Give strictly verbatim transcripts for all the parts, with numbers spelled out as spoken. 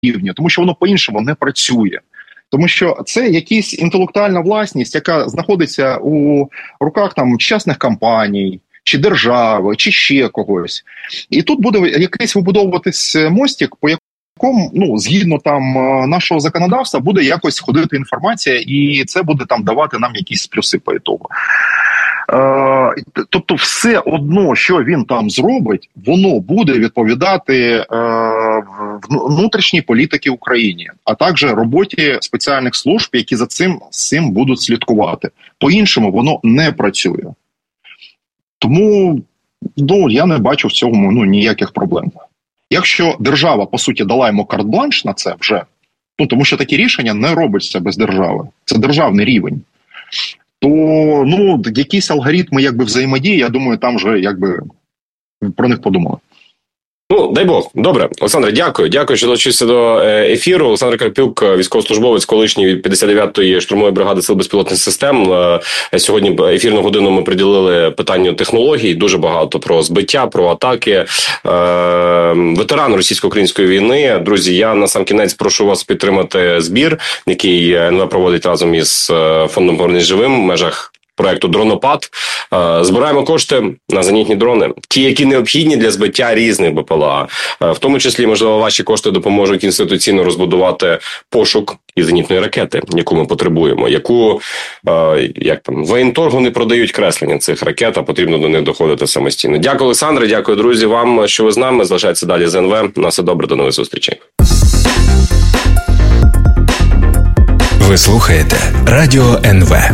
рівні, тому що воно по-іншому не працює. Тому що це якась інтелектуальна власність, яка знаходиться у руках там частних компаній, чи держави, чи ще когось. І тут буде якийсь вибудовуватись мостик, по якому, ну, згідно там нашого законодавства, буде якось ходити інформація, і це буде там давати нам якісь плюси по ітогу. Е, тобто все одно, що він там зробить, воно буде відповідати е, внутрішній політиці України, а також роботі спеціальних служб, які за цим, цим будуть слідкувати. По-іншому воно не працює. Тому, ну, я не бачу в цьому, ну, ніяких проблем. Якщо держава, по суті, дала йому карт-бланш на це вже, ну, тому що такі рішення не робиться без держави. Це державний рівень. То, ну, якісь алгоритми, якби, взаємодії, я думаю, там вже, якби, про них подумали. Ну, дай Бог. Добре. Олександре, дякую. Дякую, що долучився до ефіру. Олександр Карпюк, військовослужбовець, колишній від п'ятдесят дев'ятої штурмової бригади Сил безпілотних систем. Сьогодні ефірну годину ми приділили питанню технологій. Дуже багато про збиття, про атаки. Ветеран російсько-української війни. Друзі, я на сам кінець прошу вас підтримати збір, який ен ве проводить разом із фондом «Повернись живим» в межах проекту «Дронопад». Збираємо кошти на зенітні дрони. Ті, які необхідні для збиття різних Б П Л А. В тому числі, можливо, ваші кошти допоможуть інституційно розбудувати пошук і зенітної ракети, яку ми потребуємо. Яку, як там, воєнторгу не продають креслення цих ракет, а потрібно до них доходити самостійно. Дякую, Олександре, дякую, друзі, вам, що ви з нами. Залишайтеся далі з ен ве. На все добре, до нових зустрічей. Ви слухаєте Радіо ен ве.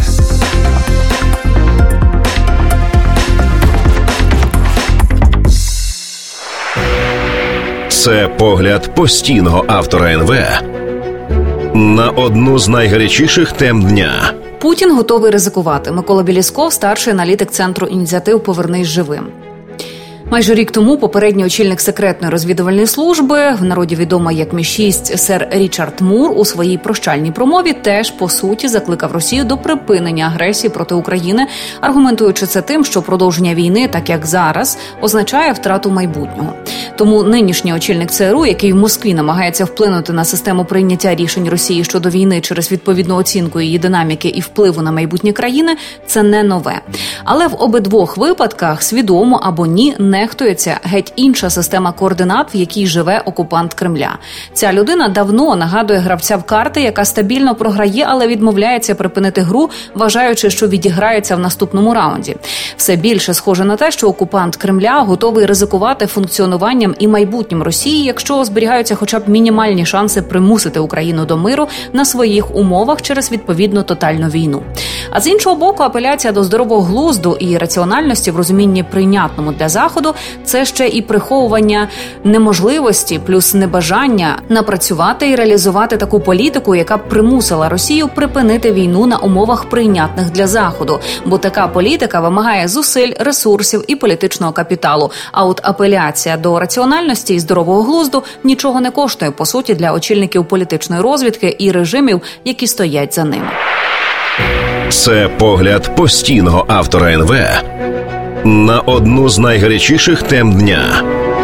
Це погляд постійного автора ен ве на одну з найгарячіших тем дня. Путін готовий ризикувати. Микола Білісков, старший аналітик Центру ініціатив «Повернись живим». Майже рік тому попередній очільник секретної розвідувальної служби, в народі відома як Мі шість, сер Річард Мур, у своїй прощальній промові теж, по суті, закликав Росію до припинення агресії проти України, аргументуючи це тим, що продовження війни, так як зараз, означає втрату майбутнього. Тому нинішній очільник Це Ер У, який в Москві намагається вплинути на систему прийняття рішень Росії щодо війни через відповідну оцінку її динаміки і впливу на майбутнє країни, це не нове. Але в обидвох випадках, свідомо або ні, нехтується геть інша система координат, в якій живе окупант Кремля. Ця людина давно нагадує гравця в карти, яка стабільно програє, але відмовляється припинити гру, вважаючи, що відіграється в наступному раунді. Все більше схоже на те, що окупант Кремля готовий ризикувати функціонуванням і майбутнім Росії, якщо зберігаються хоча б мінімальні шанси примусити Україну до миру на своїх умовах через відповідну тотальну війну. А з іншого боку, апеляція до здорового глузду і раціональності в розумінні прийнятному для Заходу – це ще і приховування неможливості плюс небажання напрацювати і реалізувати таку політику, яка б примусила Росію припинити війну на умовах прийнятних для Заходу. Бо така політика вимагає зусиль, ресурсів і політичного капіталу. А от апеляція до раціональності і здорового глузду нічого не коштує, по суті, для очільників політичної розвідки і режимів, які стоять за ними. Це погляд постійного автора ен ве на одну з найгарячіших тем дня.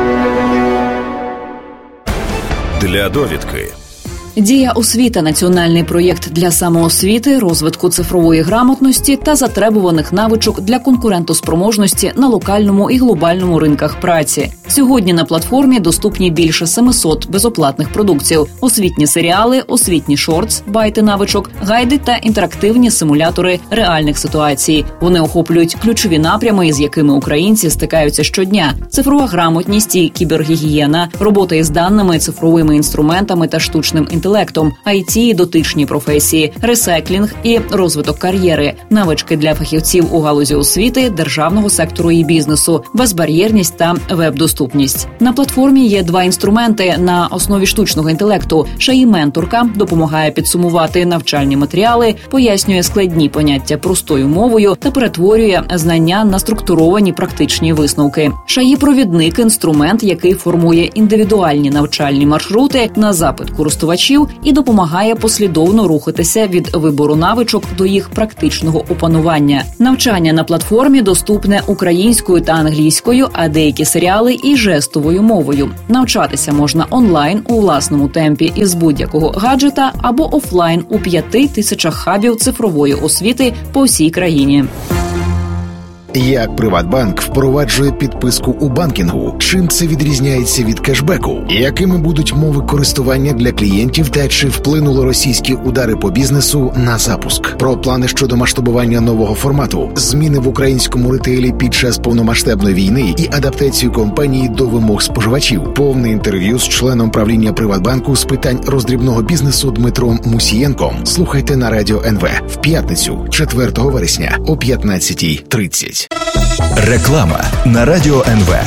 Для довідки. Дія освіта – національний проєкт для самоосвіти, розвитку цифрової грамотності та затребуваних навичок для конкурентоспроможності на локальному і глобальному ринках праці. Сьогодні на платформі доступні більше семисот безоплатних продуктів: освітні серіали, освітні шортс, байти навичок, гайди та інтерактивні симулятори реальних ситуацій. Вони охоплюють ключові напрями, із якими українці стикаються щодня: цифрова грамотність і кібергігієна, робота із даними, цифровими інструментами та штучним інтелектом, інтелектом, ай ті і дотичні професії, ресайклінг і розвиток кар'єри, навички для фахівців у галузі освіти, державного сектору і бізнесу, безбар'єрність та веб-доступність. На платформі є два інструменти на основі штучного інтелекту. Шаї-менторка допомагає підсумувати навчальні матеріали, пояснює складні поняття простою мовою та перетворює знання на структуровані практичні висновки. Шаї-провідник – інструмент, який формує індивідуальні навчальні маршрути на запит користувачів користувачів і допомагає послідовно рухатися від вибору навичок до їх практичного опанування. Навчання на платформі доступне українською та англійською, а деякі серіали і жестовою мовою. Навчатися можна онлайн у власному темпі із будь-якого гаджета або офлайн у п'яти тисячах хабів цифрової освіти по всій країні. Як Приватбанк впроваджує підписку у банкінгу? Чим це відрізняється від кешбеку? Якими будуть мови користування для клієнтів та чи вплинули російські удари по бізнесу на запуск? Про плани щодо масштабування нового формату, зміни в українському ретейлі під час повномасштабної війни і адаптацію компанії до вимог споживачів. Повне інтерв'ю з членом правління Приватбанку з питань роздрібного бізнесу Дмитром Мусієнком слухайте на Радіо ен ве в п'ятницю, четвертого вересня о п'ятнадцятій тридцять. Реклама на Радіо ен ве.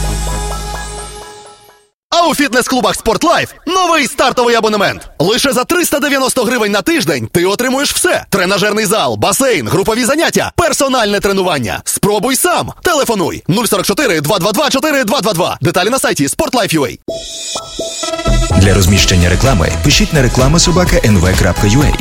А у фітнес-клубах «Спортлайф» новий стартовий абонемент. Лише за триста дев'яносто гривень на тиждень ти отримуєш все. Тренажерний зал, басейн, групові заняття, персональне тренування. Спробуй сам. Телефонуй нуль сорок чотири два два два чотири два два два. Деталі на сайті спортлайф крапка ю а. Для розміщення реклами пишіть на реклама собака ен ве крапка ю а.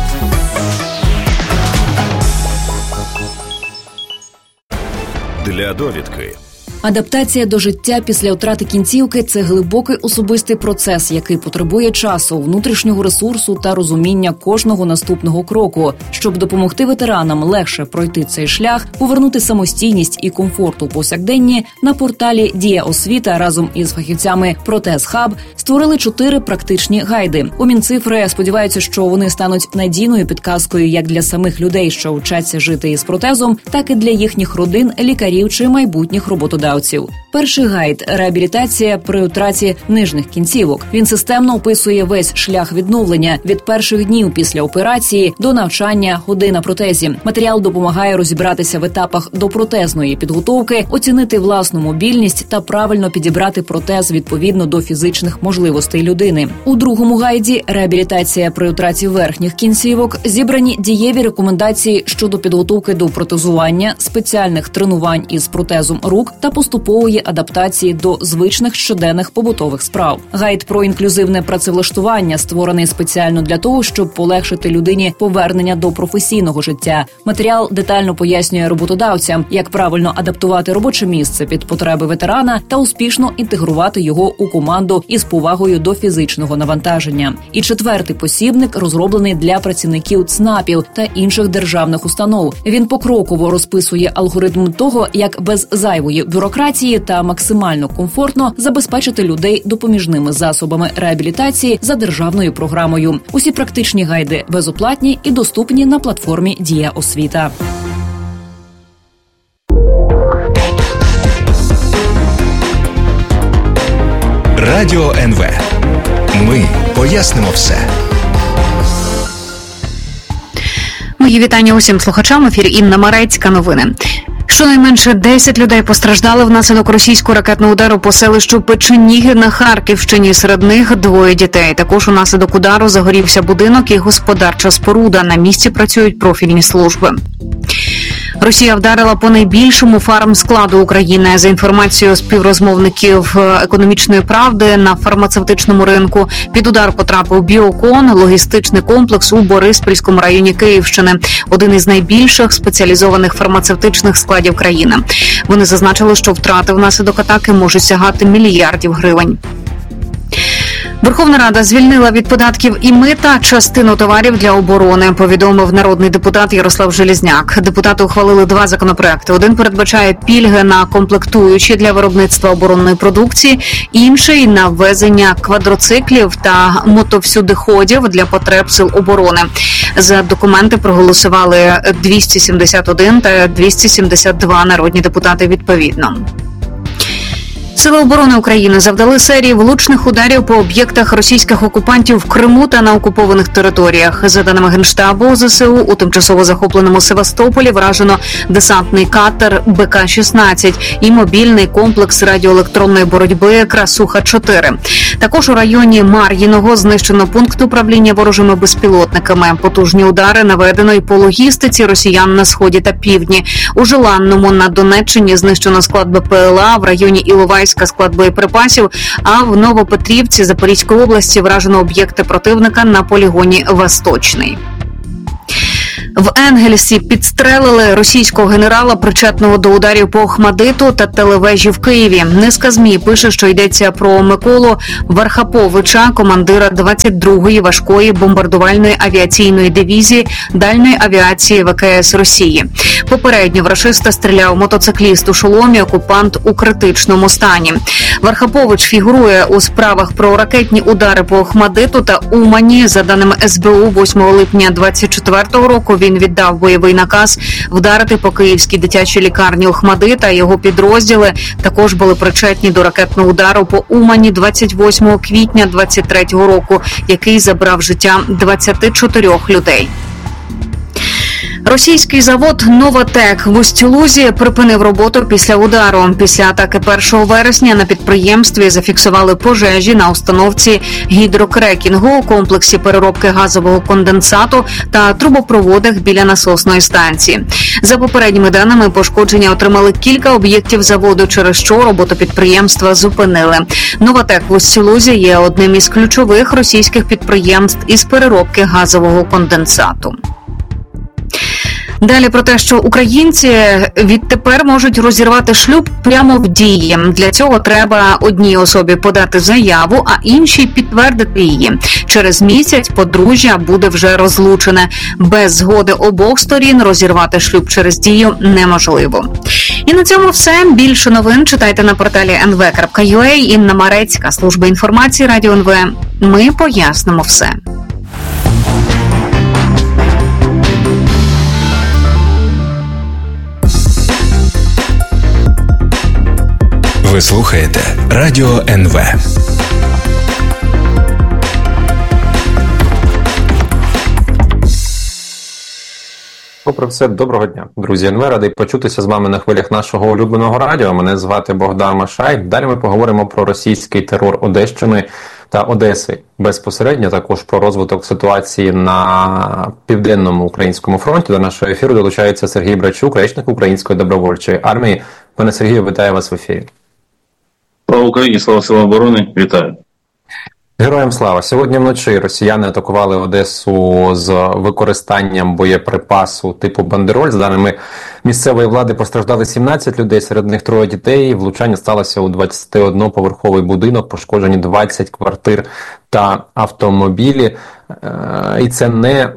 Для довідки. Адаптація до життя після втрати кінцівки – це глибокий особистий процес, який потребує часу, внутрішнього ресурсу та розуміння кожного наступного кроку. Щоб допомогти ветеранам легше пройти цей шлях, повернути самостійність і комфорт у повсякденні, на порталі «Дія освіта» разом із фахівцями «Протез Хаб» створили чотири практичні гайди. У Мінцифри сподіваються, що вони стануть надійною підказкою як для самих людей, що вчаться жити із протезом, так і для їхніх родин, лікарів чи майбутніх роботодавців. Перший гайд – реабілітація при втраті нижніх кінцівок. Він системно описує весь шлях відновлення від перших днів після операції до навчання ходи на протезі. Матеріал допомагає розібратися в етапах допротезної підготовки, оцінити власну мобільність та правильно підібрати протез відповідно до фізичних можливостей людини. У другому гайді «Реабілітація при втраті верхніх кінцівок» зібрані дієві рекомендації щодо підготовки до протезування, спеціальних тренувань із протезом рук та поступової адаптації до звичних щоденних побутових справ. Гайд про інклюзивне працевлаштування створений спеціально для того, щоб полегшити людині повернення до професійного життя. Матеріал детально пояснює роботодавцям, як правильно адаптувати робоче місце під потреби ветерана та успішно інтегрувати його у команду із повагою до фізичного навантаження. І четвертий посібник розроблений для працівників ЦНАПів та інших державних установ. Він покроково розписує алгоритм того, як без зайвої бюрократії та максимально комфортно забезпечити людей допоміжними засобами реабілітації за державною програмою. Усі практичні гайди безоплатні і доступні на платформі «Дія освіта». Радіо ен ве. Ми пояснимо все. Мої вітання усім слухачам. В ефірі Інна Марецька. Новини. Щонайменше десять людей постраждали внаслідок російського ракетного удару по селищу Печеніги на Харківщині. Серед них двоє дітей. Також унаслідок удару загорівся будинок і господарча споруда. На місці працюють профільні служби. Росія вдарила по найбільшому фармскладу України. За інформацією співрозмовників «Економічної правди», на фармацевтичному ринку під удар потрапив Біокон, логістичний комплекс у Бориспільському районі Київщини. Один із найбільших спеціалізованих фармацевтичних складів країни. Вони зазначили, що втрати внаслідок атаки можуть сягати мільярдів гривень. Верховна Рада звільнила від податків і мита частину товарів для оборони, повідомив народний депутат Ярослав Железняк. Депутати ухвалили два законопроекти. Один передбачає пільги на комплектуючі для виробництва оборонної продукції, інший – на ввезення квадроциклів та мотовсюдиходів для потреб сил оборони. За документи проголосували двісті сімдесят один та двісті сімдесят два народні депутати відповідно. Сили оборони України завдали серії влучних ударів по об'єктах російських окупантів в Криму та на окупованих територіях. За даними Генштабу ЗСУ, у тимчасово захопленому Севастополі вражено десантний катер Бе Ка шістнадцять і мобільний комплекс радіоелектронної боротьби Красуха чотири. Також у районі Мар'їного знищено пункт управління ворожими безпілотниками. Потужні удари наведено і по логістиці росіян на сході та півдні. У Желанному на Донеччині знищено склад Бе Пе Ел А, в районі Іловайського Первомайська склад боєприпасів, а в Новопетрівці Запорізької області вражено об'єкти противника на полігоні Восточний. В Енгельсі підстрелили російського генерала, причетного до ударів по Охмадиту та телевежі в Києві. Низка ЗМІ пише, що йдеться про Миколу Вархаповича, командира двадцять другої важкої бомбардувальної авіаційної дивізії дальньої авіації ВКС Росії. Попередньо в рашиста стріляв мотоцикліст у шоломі, окупант у критичному стані. Вархапович фігурує у справах про ракетні удари по Охмадиту та Умані. За даними ес бе у, восьмого липня двадцять четвертого року він віддав бойовий наказ вдарити по київській дитячій лікарні Охмадит, а його підрозділи також були причетні до ракетного удару по Умані двадцять восьмого квітня двадцять третього року, який забрав життя двадцяти чотирьох людей. Російський завод «Новатек» в Усть-Лузі припинив роботу після удару. Після атаки першого вересня на підприємстві зафіксували пожежі на установці гідрокрекінгу, комплексі переробки газового конденсату та трубопроводах біля насосної станції. За попередніми даними, пошкодження отримали кілька об'єктів заводу, через що роботу підприємства зупинили. «Новатек» в Усть-Лузі є одним із ключових російських підприємств із переробки газового конденсату. Далі про те, що українці відтепер можуть розірвати шлюб прямо в дії. Для цього треба одній особі подати заяву, а іншій підтвердити її. Через місяць подружжя буде вже розлучене. Без згоди обох сторін розірвати шлюб через дію неможливо. І на цьому все. Більше новин читайте на порталі ен ве крапка ю а. Інна Марецька, служба інформації Радіо ен ве. Ми пояснимо все. Ви слухаєте Радіо ен ве. Попри все, доброго дня, друзі ен ве. Радий почутися з вами на хвилях нашого улюбленого радіо. Мене звати Богдан Машай. Далі ми поговоримо про російський терор Одещини та Одеси. Безпосередньо також про розвиток ситуації на Південному українському фронті. До нашого ефіру долучається Сергій Брачук, речник Української добровольчої армії. Пане Сергію, вітаю вас в ефірі. Слава Україні, слава силам оборони, вітаю. Героям слава. Сьогодні вночі росіяни атакували Одесу з використанням боєприпасу типу «Бандероль». За даними місцевої влади, постраждали сімнадцять людей, серед них троє дітей. Влучання сталося у двадцятиодноповерховий будинок, пошкоджені двадцять квартир та автомобілі. І це не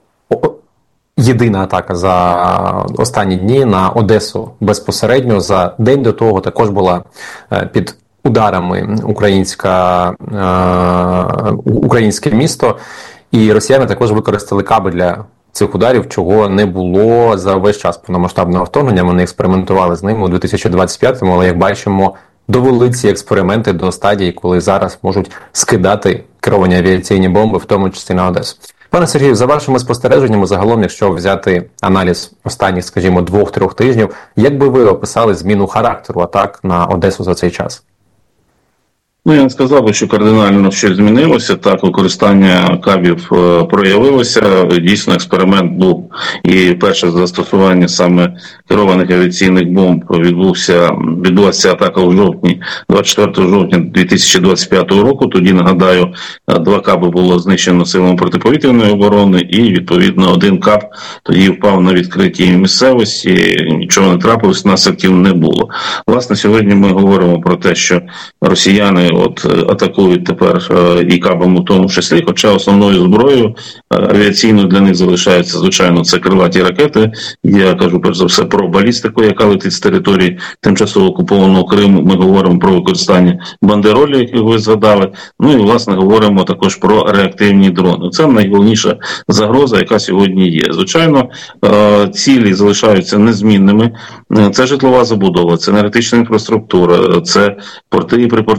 єдина атака за останні дні на Одесу безпосередньо. За день до того також була під ударами українська, е, українське місто, і росіяни також використали каби для цих ударів, чого не було за весь час повномасштабного вторгнення. Вони експериментували з ними у дві тисячі двадцять п'ятому, але, як бачимо, довели ці експерименти до стадії, коли зараз можуть скидати керовані авіаційні бомби, в тому числі на Одесу. Пане Сергію, за вашими спостереженнями, загалом, якщо взяти аналіз останніх, скажімо, двох-трьох тижнів, як би ви описали зміну характеру атак на Одесу за цей час? Ну, я не сказав би, що кардинально щось змінилося. Так, використання кабів е, проявилося. Дійсно, експеримент був. І перше застосування саме керованих авіаційних бомб відбувся, відбулася атака у жовтні, двадцять четвертого жовтня дві тисячі двадцять п'ятого року. Тоді, нагадаю, два каби було знищено силами протиповітряної оборони, і, відповідно, один каб тоді впав на відкритій місцевості. Нічого не трапилось, наслідків не було. Власне, сьогодні ми говоримо про те, що росіяни от атакують тепер і кабами у тому числі, хоча основною зброєю авіаційною для них залишається, звичайно, це крилаті ракети. Я кажу, перш за все, про балістику, яка летить з території тимчасово окупованого Криму. Ми говоримо про використання бандеролі, які ви згадали. Ну і, власне, говоримо також про реактивні дрони. Це найголовніша загроза, яка сьогодні є. Звичайно, цілі залишаються незмінними. Це житлова забудова, це енергетична інфраструктура, це порти і припортова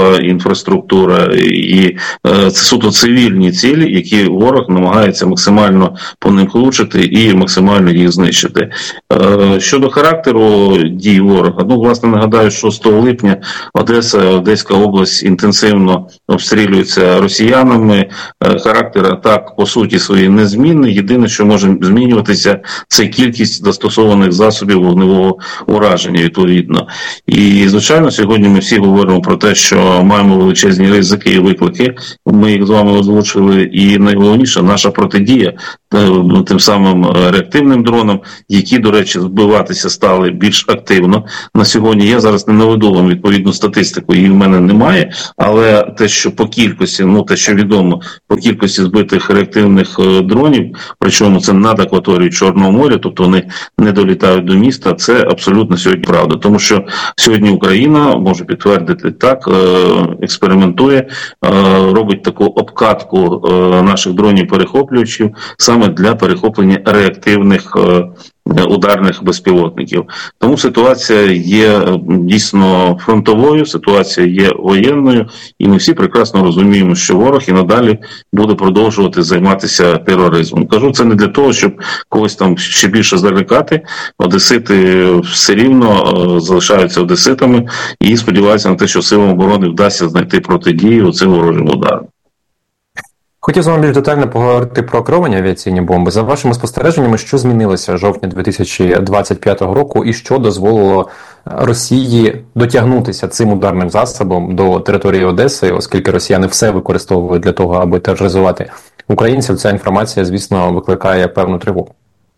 газова інфраструктура, і це суто цивільні цілі, які ворог намагається максимально по ним влучити і максимально їх знищити. Щодо характеру дій ворога, ну, власне, нагадаю, шостого липня Одеса, Одеська область інтенсивно обстрілюється росіянами. Характер атак, по суті, свої незмінний. Єдине, що може змінюватися, це кількість застосованих засобів вогневого ураження, відповідно. І, звичайно, сьогодні ми всі говоримо про те, що маємо величезні ризики і виклики. Ми їх з вами озвучили. І найголовніше, наша протидія тим самим реактивним дронам, які, до речі, збиватися стали більш активно. На сьогодні я зараз не наведу вам відповідну статистику, її в мене немає, але те, що по кількості, ну те, що відомо, по кількості збитих реактивних дронів, причому це над акваторією Чорного моря, тобто вони не долітають до міста, це абсолютно сьогодні правда. Тому що сьогодні Україна, може підтвердити так, експериментує, робить таку обкатку наших дронів-перехоплювачів саме для перехоплення реактивних ударних безпілотників. Тому ситуація є дійсно фронтовою, ситуація є воєнною, і ми всі прекрасно розуміємо, що ворог і надалі буде продовжувати займатися тероризмом. Кажу це не для того, щоб когось там ще більше залякати. Одесити все рівно залишаються одеситами і сподіваються на те, що силам оборони вдасться знайти протидію цим ворожим ударам. Хотів з вами більш детально поговорити про керовані авіаційні бомби. За вашими спостереженнями, що змінилося жовтня дві тисячі двадцять п'ятого року і що дозволило Росії дотягнутися цим ударним засобом до території Одеси, оскільки росіяни все використовують для того, аби тероризувати українців? Ця інформація, звісно, викликає певну тривогу.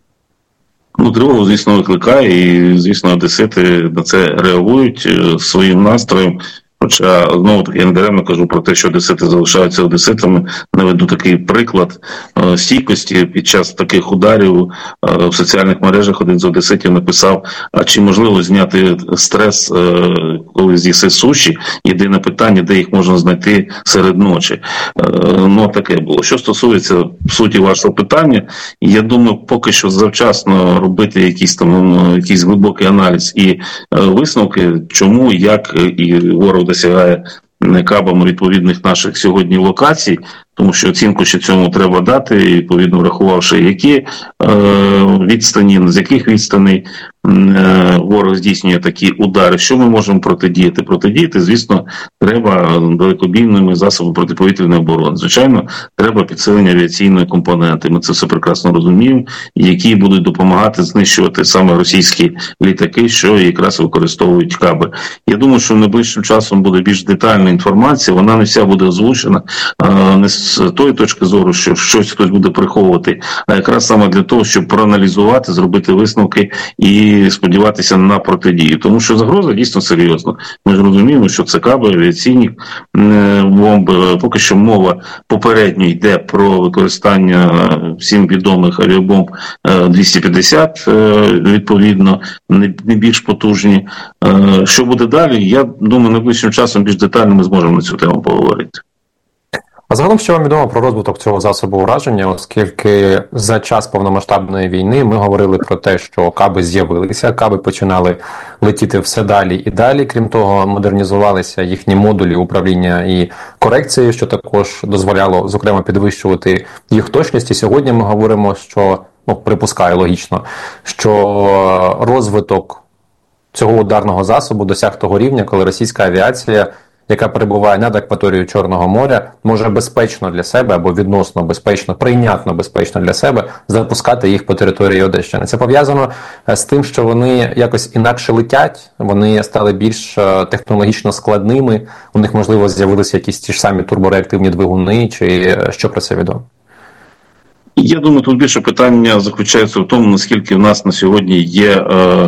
Ну, тривогу, звісно, викликає, і, звісно, одесити на це реагують своїм настроєм. Хоча, знову таки, я не даремно кажу про те, що одесити залишаються одеситами. Наведу такий приклад е, стійкості під час таких ударів е, в соціальних мережах. Один з одеситів написав, а чи можливо зняти стрес, е, коли з'їси суші? Єдине питання, де їх можна знайти серед ночі. Е, ну, таке було. Що стосується суті вашого питання, я думаю, поки що завчасно робити якийсь там якийсь глибокий аналіз і е, висновки, чому, як і ворог досягає кабами відповідних наших сьогодні локацій, тому що оцінку ще цьому треба дати, відповідно врахувавши, які е, відстані, з яких відстаней е, ворог здійснює такі удари. Що ми можемо протидіяти? Протидіяти, звісно, треба далекобійними засобами протиповітряної оборони. Звичайно, треба підсилення авіаційної компоненти. Ми це все прекрасно розуміємо, які будуть допомагати знищувати саме російські літаки, що якраз використовують каби. Я думаю, що найближчим часом буде більш детальна інформація, вона не вся буде озвучена, е, не з тої точки зору, що щось хтось буде приховувати, а якраз саме для того, щоб проаналізувати, зробити висновки і сподіватися на протидію. Тому що загроза дійсно серйозна. Ми ж розуміємо, що це каби, авіаційні бомби. Поки що мова попередньо йде про використання всім відомих авіабомб двісті п'ятдесят, відповідно, не більш потужні. Що буде далі? Я думаю, найближчим часом більш детально ми зможемо на цю тему поговорити. А загалом, що вам відомо про розвиток цього засобу ураження, оскільки за час повномасштабної війни ми говорили про те, що каби з'явилися, каби починали летіти все далі і далі. Крім того, модернізувалися їхні модулі управління і корекції, що також дозволяло, зокрема, підвищувати їх точність. І сьогодні ми говоримо, що, ну, припускаю логічно, що розвиток цього ударного засобу досяг того рівня, коли російська авіація, яка перебуває над акваторією Чорного моря, може безпечно для себе або відносно безпечно, прийнятно безпечно для себе запускати їх по території Одещини. Це пов'язано з тим, що вони якось інакше летять, вони стали більш технологічно складними, у них, можливо, з'явилися якісь ті ж самі турбореактивні двигуни, чи що про це відомо? Я думаю, тут більше питання заключається в тому, наскільки в нас на сьогодні є е,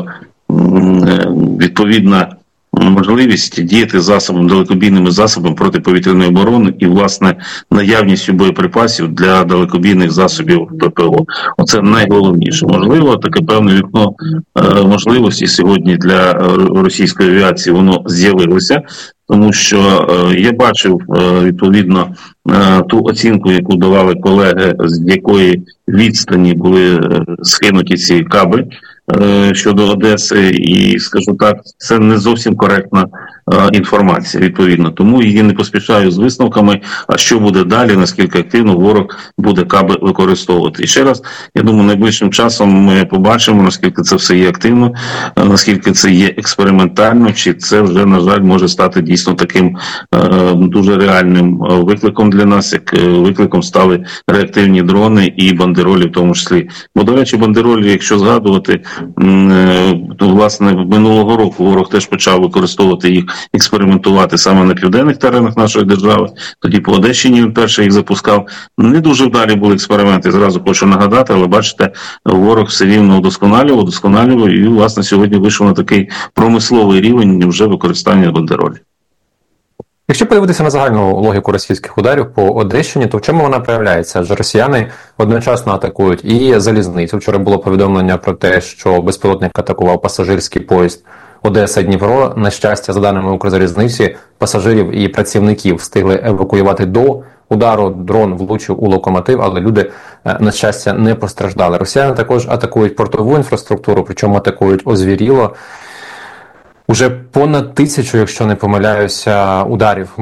відповідна можливість діяти засобом, далекобійними засобами протиповітряної оборони і, власне, наявністю боєприпасів для далекобійних засобів ППО. Оце найголовніше. Можливо, таке певне вікно е, можливості сьогодні для російської авіації воно з'явилося, тому що е, я бачив, е, відповідно, е, ту оцінку, яку давали колеги, з якої відстані були е, скинуті ці каби е, щодо Одеси, і, скажу так, це не зовсім коректна інформація відповідно. Тому її не поспішаю з висновками, а що буде далі, наскільки активно ворог буде каби використовувати. І ще раз, я думаю, найближчим часом ми побачимо, наскільки це все є активно, наскільки це є експериментально, чи це вже, на жаль, може стати дійсно таким е, дуже реальним викликом для нас, як викликом стали реактивні дрони і бандеролі в тому числі. Бо, до речі, бандеролі, якщо згадувати, е, то, власне, минулого року ворог теж почав використовувати їх, експериментувати саме на південних теренах нашої держави. Тоді по Одещині він перший їх запускав. Не дуже вдалі були експерименти, зразу хочу нагадати, але бачите, ворог все рівно удосконалював, удосконалював і, власне, сьогодні вийшов на такий промисловий рівень вже використання бандеролі. Якщо подивитися на загальну логіку російських ударів по Одещині, то в чому вона проявляється? Адже росіяни одночасно атакують і залізницю. Вчора було повідомлення про те, що безпілотник атакував пасажирський поїзд Одеса-Дніпро. На щастя, за даними Укрзалізниці, пасажирів і працівників встигли евакуювати до удару. Дрон влучив у локомотив, але люди, на щастя, не постраждали. Росіяни також атакують портову інфраструктуру, причому атакують озвіріло. Уже понад тисячу, якщо не помиляюся, ударів